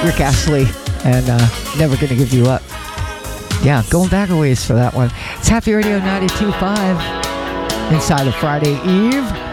Rick Astley and Never Gonna Give You Up. Yeah, going back a ways for that one. It's Happy Radio 92.5 inside of Friday Eve.